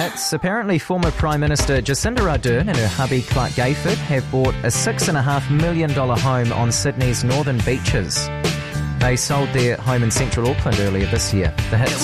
hits. Apparently, former Prime Minister Jacinda Ardern and her hubby Clark Gayford have bought a $6.5 million home on Sydney's northern beaches. They sold their home in central Auckland earlier this year. The hits.